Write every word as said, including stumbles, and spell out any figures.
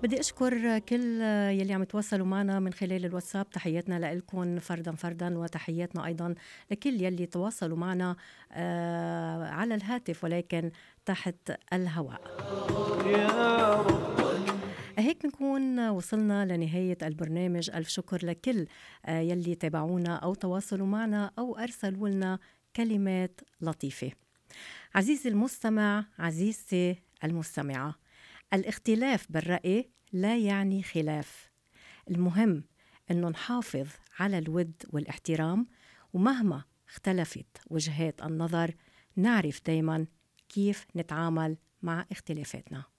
بدي أشكر كل يلي عم يتواصلوا معنا من خلال الواتساب. تحياتنا لكم فردا فردا، وتحياتنا أيضا لكل يلي تواصلوا معنا آه على الهاتف ولكن تحت الهواء. يا رب هيك نكون وصلنا لنهاية البرنامج. ألف شكر لكل آه يلي تابعونا أو تواصلوا معنا أو أرسلوا لنا كلمات لطيفة. عزيزي المستمع، عزيزتي المستمعة، الاختلاف بالرأي لا يعني خلاف. المهم إنه نحافظ على الود والاحترام، ومهما اختلفت وجهات النظر نعرف دايما كيف نتعامل مع اختلافاتنا.